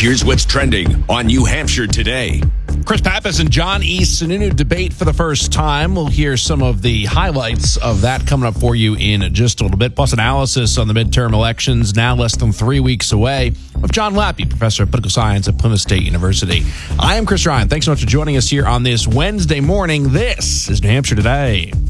Here's what's trending on New Hampshire today. Chris Pappas and John E. Sununu debate for the first time. We'll hear some of the highlights of that coming up for you in just a little bit, plus analysis on the midterm elections now less than 3 weeks away with John Lappy, professor of political science at Plymouth State University. I am Chris Ryan. Thanks so much for joining us here on this Wednesday morning. This is New Hampshire Today.